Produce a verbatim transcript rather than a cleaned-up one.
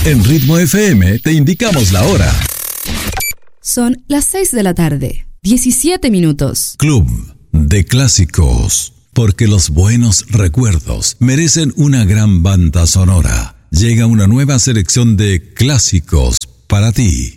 En Ritmo F M te indicamos la hora. Son las seis de la tarde, diecisiete minutos. Club de Clásicos, porque los buenos recuerdos merecen una gran banda sonora. Llega una nueva selección de clásicos para ti.